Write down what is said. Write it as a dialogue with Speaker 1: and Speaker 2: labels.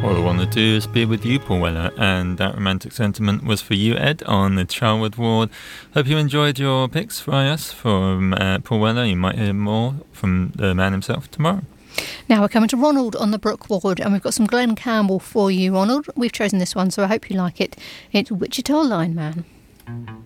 Speaker 1: All I want to do is be with you, Paul Weller, and that romantic sentiment was for you, Ed, on the Charwood Ward. Hope you enjoyed your picks by us from Paul Weller. You might hear more from the man himself tomorrow.
Speaker 2: Now we're coming to Ronald on the Brook Ward, and we've got some Glenn Campbell for you, Ronald. We've chosen this one, so I hope you like it. It's Wichita Lineman.